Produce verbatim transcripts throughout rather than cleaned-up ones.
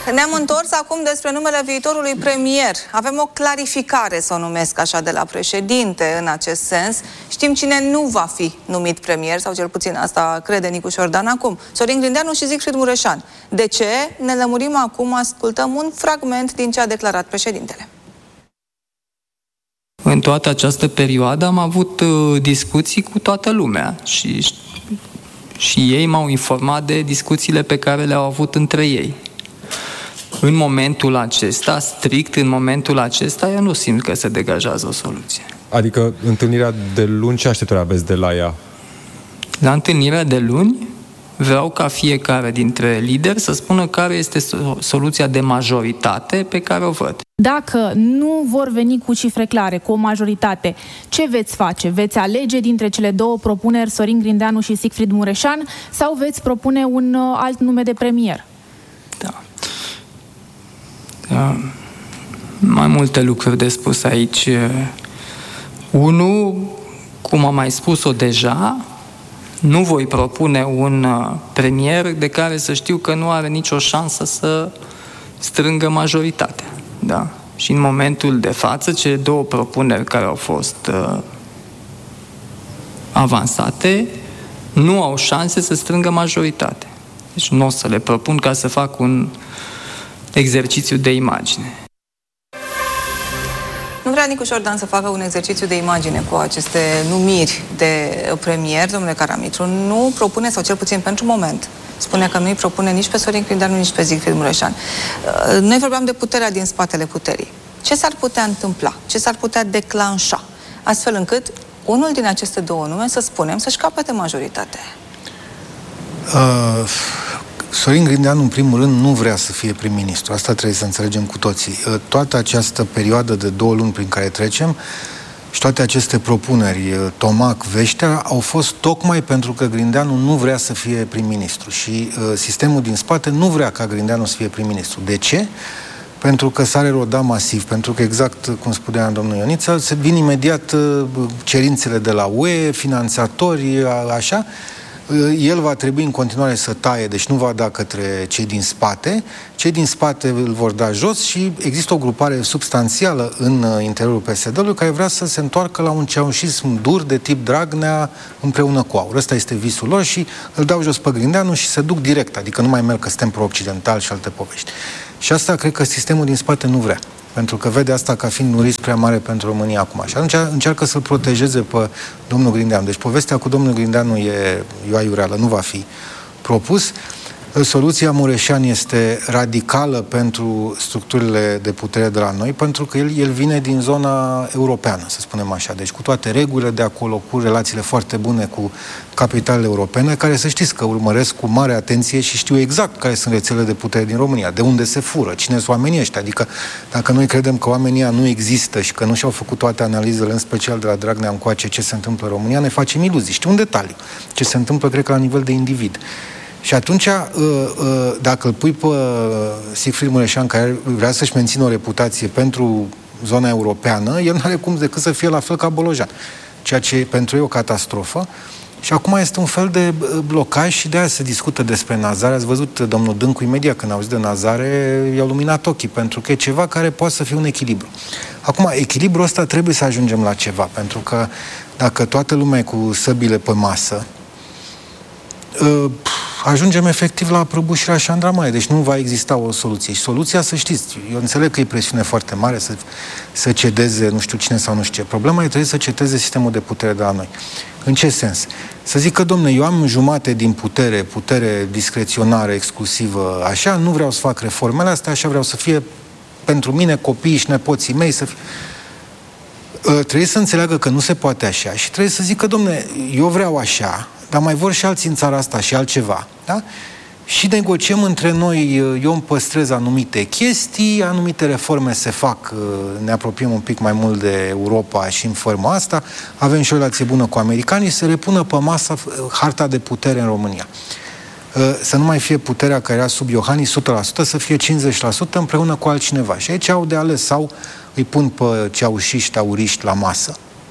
Ne-am întors acum despre numele viitorului premier. Avem o clarificare, să o numesc așa, de la președinte în acest sens. Știm cine nu va fi numit premier, sau cel puțin asta crede Nicu Șordan acum. Sorin Grindeanu și Siegfried Mureșan. De ce? Ne lămurim acum, ascultăm un fragment din ce a declarat președintele. În toată această perioadă am avut uh, discuții cu toată lumea și, și ei m-au informat de discuțiile pe care le-au avut între ei. În momentul acesta, strict în momentul acesta, eu nu simt că se degajează o soluție. Adică întâlnirea de luni, ce așteptări aveți de la ea? La întâlnirea de luni vreau ca fiecare dintre lideri să spună care este soluția de majoritate pe care o văd. Dacă nu vor veni cu cifre clare, cu o majoritate, ce veți face? Veți alege dintre cele două propuneri, Sorin Grindeanu și Siegfried Mureșan, sau veți propune un alt nume de premier? Da. Da. Mai multe lucruri de spus aici. Unu, cum am mai spus-o deja, nu voi propune un premier de care să știu că nu are nicio șansă să strângă majoritatea. Da. Și în momentul de față, cele două propuneri care au fost uh, avansate nu au șanse să strângă majoritate. Deci nu o să le propun ca să fac un exercițiu de imagine. Nu vrea Nicu Șordan să facă un exercițiu de imagine cu aceste numiri de premier, domnule Caramitru. Nu propune, sau cel puțin pentru moment, spune că nu-i propune nici pe Sorin Grindeanu, nici pe Siegfried Mureșan. Noi vorbeam de puterea din spatele puterii. Ce s-ar putea întâmpla? Ce s-ar putea declanșa? Astfel încât unul din aceste două nume, să spunem, să-și capete majoritatea. Uh, Sorin Grindeanu, în primul rând, nu vrea să fie prim-ministru. Asta trebuie să înțelegem cu toții. Uh, toată această perioadă de două luni prin care trecem și toate aceste propuneri, Tomac, Veștea, au fost tocmai pentru că Grindeanu nu vrea să fie prim-ministru și uh, sistemul din spate nu vrea ca Grindeanu să fie prim-ministru. De ce? Pentru că s-ar eroda masiv, pentru că exact cum spunea domnul Ioniță, se vin imediat uh, cerințele de la U E, finanțatori, a, așa. El va trebui în continuare să taie, deci nu va da către cei din spate, cei din spate îl vor da jos și există o grupare substanțială în interiorul P S D-ului care vrea să se întoarcă la un ceaușism dur de tip Dragnea împreună cu Aur. Ăsta este visul lor și îl dau jos pe Grindeanu și se duc direct, adică nu mai merg că suntem pro-occidental și alte povești. Și asta cred că sistemul din spate nu vrea, pentru că vede asta ca fiind un risc prea mare pentru România acum. Și atunci încearcă să-l protejeze pe domnul Grindeanu. Deci povestea cu domnul Grindeanu e, e o aiureală, nu va fi propus. Soluția Mureșan este radicală pentru structurile de putere de la noi, pentru că el, el vine din zona europeană, să spunem așa. Deci cu toate regulile de acolo, cu relațiile foarte bune cu capitalele europene, care să știți că urmăresc cu mare atenție și știu exact care sunt rețelele de putere din România, de unde se fură, cine sunt oamenii ăștia. Adică dacă noi credem că oamenii nu există și că nu și-au făcut toate analizele, în special de la Dragnea încoace, ce se întâmplă în România, ne facem iluzii. Știu un detaliu. Ce se întâmplă, cred că la nivel de individ. Și atunci, dacă îl pui pe Siegfried Mureșan, care vrea să-și mențină o reputație pentru zona europeană, el nu are cum decât să fie la fel ca Bolojan. Ceea ce pentru ei e o catastrofă. Și acum este un fel de blocaj și de aia se discută despre Nazare. Ați văzut, domnul Dâncu, imediat când a auzit de Nazare, i-au luminat ochii, pentru că e ceva care poate să fie un echilibru. Acum, echilibrul ăsta trebuie să ajungem la ceva, pentru că dacă toată lumea e cu săbile pe masă, ajungem efectiv la prăbușirea șandramaie, deci nu va exista o soluție. Și soluția, să știți, eu înțeleg că e presiune foarte mare să, să cedeze nu știu cine sau nu știu ce. Problema e trebuie să cedeze sistemul de putere de la noi. În ce sens? Să zic că, domne, eu am jumate din putere, putere discreționară, exclusivă, așa, nu vreau să fac reformele astea, așa vreau să fie pentru mine, copiii și nepoții mei, să fie... Trebuie să înțeleagă că nu se poate așa și trebuie să zică, domne, eu vreau așa, dar mai vor și alții în țara asta și altceva, da? Și negociem între noi, eu îmi păstrez anumite chestii, anumite reforme se fac, ne apropiem un pic mai mult de Europa și în forma asta, avem și o relație bună cu americanii, se repună pe masă harta de putere în România. Să nu mai fie puterea care era sub Iohannis o sută la sută, să fie cincizeci la sută împreună cu altcineva. Și aici au de ales, sau îi pun pe ceaușiști, auriști la masă,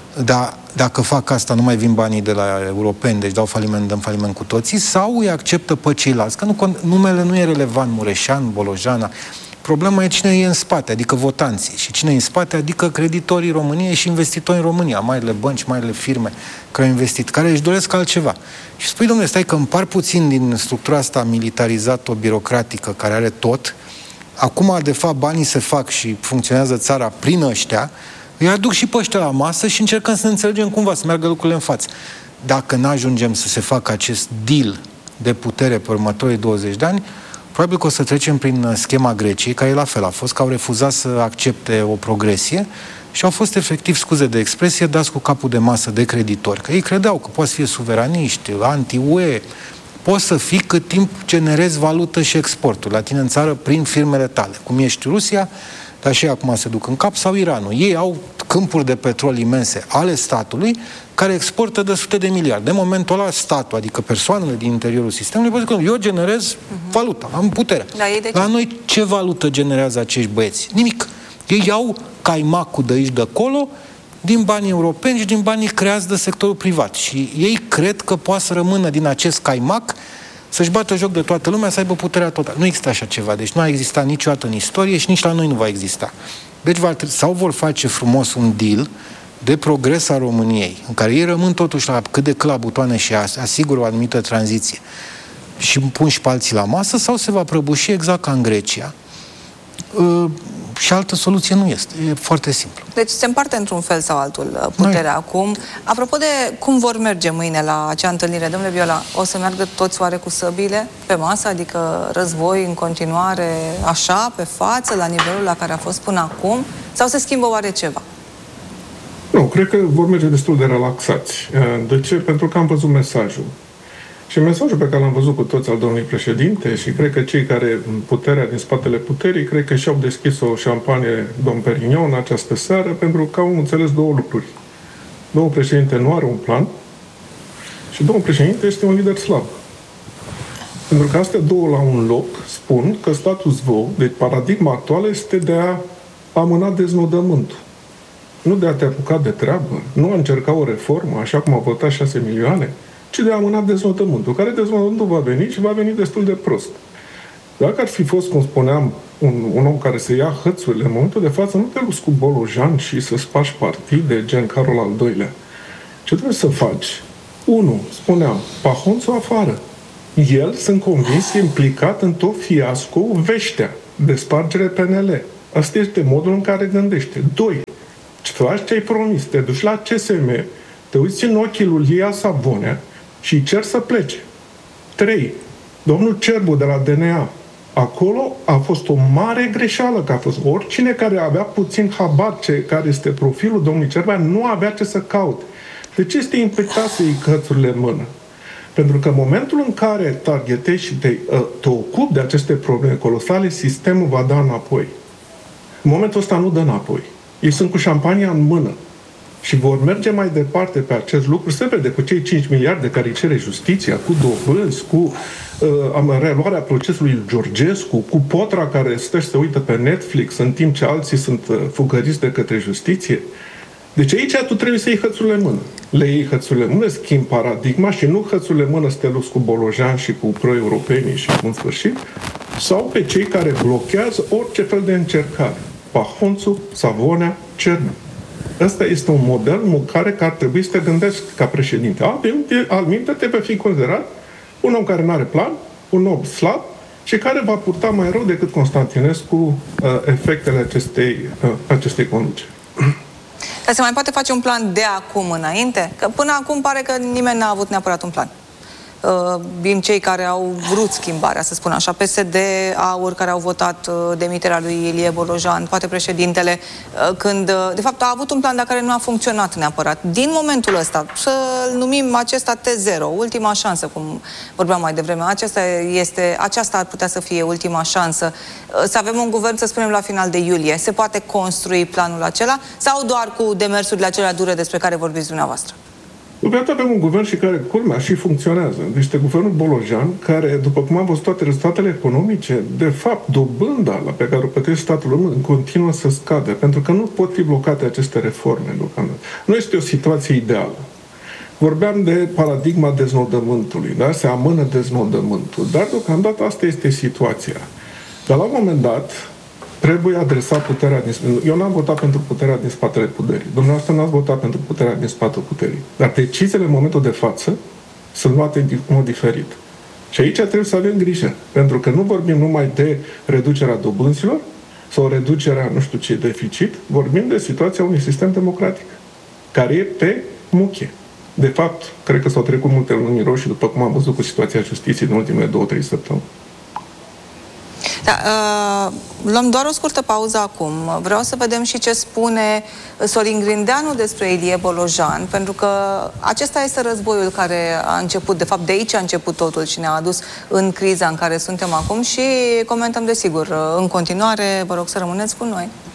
dar dacă fac asta, nu mai vin banii de la europeni, deci dau faliment, dăm faliment cu toții, sau îi acceptă pe ceilalți, că nu, numele nu e relevant, Mureșan, Bolojana. Problema e cine e în spate, adică votanții. Și cine e în spate, adică creditorii României și investitori în România, marile bănci, marile firme care au investit, care își doresc altceva. Și spui, domnule, stai că împar puțin din structura asta militarizată, birocratică, care are tot. Acum, de fapt, banii se fac și funcționează țara prin ăștia, îi aduc și pe ăștia la masă și încercăm să ne înțelegem cumva, să meargă lucrurile în față. Dacă n-ajungem să se facă acest deal de putere pe următorii douăzeci de ani, probabil că o să trecem prin schema Greciei, care la fel a fost, că au refuzat să accepte o progresie și au fost efectiv, scuze de expresie, dați cu capul de masă de creditori. Că ei credeau că poți să fie suveraniști, anti-U E, poți să fii cât timp generezi valută și exportul la tine în țară prin firmele tale. Cum ești Rusia, dar și acum se duc în cap, sau Iranul. Ei au câmpuri de petrol imense ale statului care exportă de sute de miliarde. De momentul ăla, statul, adică persoanele din interiorul sistemului, pot zic, eu generez uh-huh. valuta, am putere. Da, la noi ce valută generează acești băieți? Nimic. Ei iau caimacul de aici, de acolo, din banii europeni și din banii creați de sectorul privat. Și ei cred că poate să rămână din acest caimac să-și bată joc de toată lumea, să aibă puterea totală. Nu există așa ceva. Deci nu a existat niciodată în istorie și nici la noi nu va exista. Deci va, sau vor face frumos un deal de progres a României, în care ei rămân totuși la cât de cât la butoane și asigură o anumită tranziție și pun și pe alții la masă, sau se va prăbuși exact ca în Grecia. Uh, și altă soluție nu este. E foarte simplu. Deci se împarte într-un fel sau altul puterea Noi. acum. Apropo de cum vor merge mâine la acea întâlnire, domnule Viola, o să meargă toți oare cu săbile pe masă, adică război în continuare așa, pe față, la nivelul la care a fost până acum, sau se schimbă oare ceva? Nu, cred că vor merge destul de relaxați. De ce? Pentru că am văzut mesajul. Și mesajul pe care l-am văzut cu toți al domnului președinte, și cred că cei care puterea din spatele puterii, cred că și-au deschis o șampanie Dom Perignon în această seară, pentru că au înțeles două lucruri. Domnul președinte nu are un plan și domnul președinte este un lider slab. Pentru că astea două la un loc spun că status quo, deci paradigma actuală, este de a amâna deznodământul. Nu de a te apuca de treabă, nu a încerca o reformă, așa cum au votat șase milioane, ci de a amâna deznodământul, care deznodământul va veni și va veni destul de prost. Dacă ar fi fost, cum spuneam, un, un om care să ia hățurile, în momentul de față nu te luți cu Bolojan și să spargi partide gen Carol al doilea. Ce trebuie să faci? Unu, spuneam, Pahonțu afară. El, sunt convins, e implicat în tot fiasco veștea de spargere P N L. Asta este modul în care gândește. Doi, faci ce ai promis, te duci la C S M, te uiți în ochii lui Lia Savonea și îi cer să plece. Trei, domnul Cerbu de la D N A, acolo a fost o mare greșeală, că a fost oricine care avea puțin habar ce, care este profilul domnului Cerbu, nu avea ce să caute. De ce este implicat să iei cărțurile în mână? Pentru că în momentul în care targetezi și te, te ocupi de aceste probleme colosale, sistemul va da înapoi. În momentul ăsta nu dă înapoi. Ei sunt cu șampania în mână și vor merge mai departe pe acest lucru. Se vede cu cei cinci miliarde care îi cere justiția, cu dobânzi, cu uh, reluarea procesului Georgescu, cu Potra care stă și se uită pe Netflix în timp ce alții sunt uh, fugăriți de către justiție. Deci aici tu trebuie să iei hățurile în mână. Le iei hățurile în mână, schimbi paradigma și nu hățurile în mână să te luți cu Bolojan și cu pro-europenii și în sfârșit, sau pe cei care blochează orice fel de încercare. Pahonțu, Savonea, Cernu. Ăsta este un model în care ar trebui să te gândești ca președinte. Altminte te vei fi considerat un om care nu are plan, un om slab și care va purta mai rău decât Constantinescu uh, efectele acestei, uh, acestei conduceri. Dar se mai poate face un plan de acum înainte? Că până acum pare că nimeni n-a avut neapărat un plan. Uh, din cei care au vrut schimbarea, să spun așa, P S D, AUR, care au votat uh, demiterea lui Ilie Bolojan, poate președintele, uh, când, uh, de fapt, a avut un plan, dar care nu a funcționat neapărat. Din momentul ăsta, să-l numim acesta T zero, ultima șansă, cum vorbeam mai devreme, acesta este, aceasta ar putea să fie ultima șansă. Uh, să avem un guvern, să spunem, la final de iulie. Se poate construi planul acela sau doar cu demersurile acelea dure despre care vorbiți dumneavoastră? Iată, avem un guvern și care, culmea, și funcționează. Deci este guvernul Bolojan, care, după cum am văzut toate rezultatele economice, de fapt, dobânda la pe care o plătește statul român continuă să scadă, pentru că nu pot fi blocate aceste reforme deocamdată. Nu este o situație ideală. Vorbeam de paradigma deznodământului, da? Se amână deznodământul, dar deocamdată asta este situația. Dar la un moment dat, trebuie adresat puterea din spatele. Eu n-am votat pentru puterea din spatele puterii. Dumneavoastră n-ați votat pentru puterea din spatele puterii. Dar deciziile în momentul de față sunt luate în mod diferit. Și aici trebuie să avem grijă. Pentru că nu vorbim numai de reducerea dobânzilor sau reducerea nu știu ce deficit, vorbim de situația unui sistem democratic care e pe muche. De fapt, cred că s-au trecut multe luni roșii, după cum am văzut cu situația justiției în ultimele două, trei săptămâni. Da, uh, luăm doar o scurtă pauză acum. Vreau să vedem și ce spune Sorin Grindeanu despre Ilie Bolojan, pentru că acesta este războiul care a început, de fapt de aici a început totul și ne-a adus în criza în care suntem acum și comentăm desigur în continuare. Vă rog să rămâneți cu noi.